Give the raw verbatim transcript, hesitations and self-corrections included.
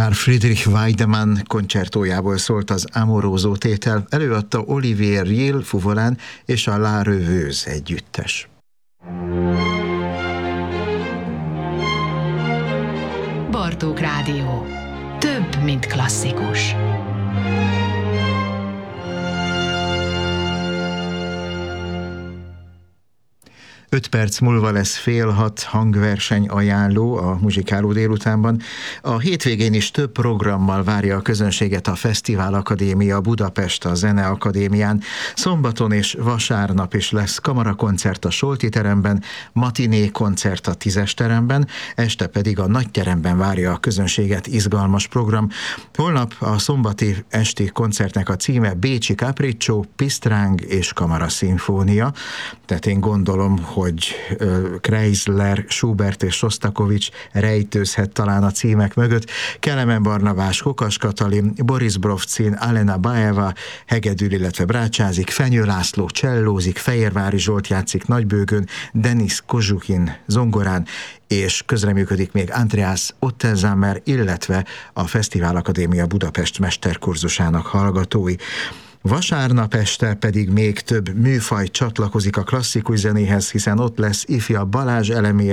Karl Friedrich Wiedemann koncertójából szólt az Amoroso tétel, előadta Olivier Riel fuvolán és a La Rêveuse együttes. Bartók Rádió. Több, mint klasszikus. Öt perc múlva lesz fél hat hangverseny ajánló a muzsikáló délutánban. A hétvégén is több programmal várja a közönséget a Fesztivál Akadémia Budapest a Zeneakadémián. Szombaton és vasárnap is lesz kamarakoncert a Solti teremben, matiné koncert a Tízes teremben, este pedig a Nagyteremben várja a közönséget izgalmas program. Holnap a szombati esti koncertnek a címe Bécsi Capriccio, Pisztráng és Kamaraszimfónia. Tehát én gondolom, hogy hogy Kreisler, Schubert és Sostakovics rejtőzhet talán a címek mögött. Kelemen Barnabás, Kokas Katalin, Boris Brovcin, Alena Baeva hegedül, illetve brácsázik, Fenyő László csellózik, Fejérvári Zsolt játszik nagybőgőn, Denis Kozsukin zongorán, és közreműködik még Andreas Ottenzamer, illetve a Fesztivál Akadémia Budapest mesterkurzusának hallgatói. Vasárnap este pedig még több műfaj csatlakozik a klasszikus zenéhez, hiszen ott lesz ifjabb Balázs Elemér,